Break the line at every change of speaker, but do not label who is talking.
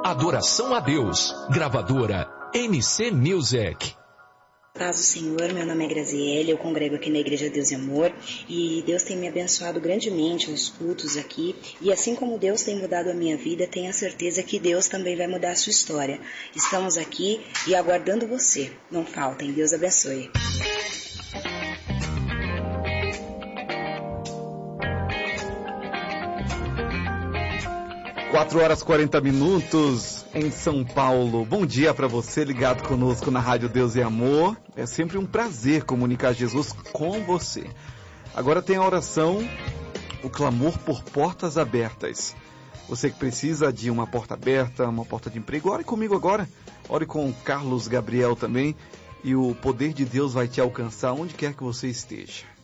Adoração a Deus. Gravadora MC Music.
Paz do Senhor, meu nome é Graziele, eu congrego aqui na Igreja Deus e Amor e Deus tem me abençoado grandemente nos cultos aqui e assim como Deus tem mudado a minha vida, tenha certeza que Deus também vai mudar a sua história. Estamos aqui e aguardando você. Não faltem, Deus abençoe.
4h40 em São Paulo. Bom dia para você ligado conosco na Rádio Deus e Amor. É sempre um prazer comunicar Jesus com você. Agora tem a oração, o clamor por portas abertas. Você que precisa de uma porta aberta, uma porta de emprego, ore comigo agora. Ore com o Carlos Gabriel também. E o poder de Deus vai te alcançar onde quer que você esteja.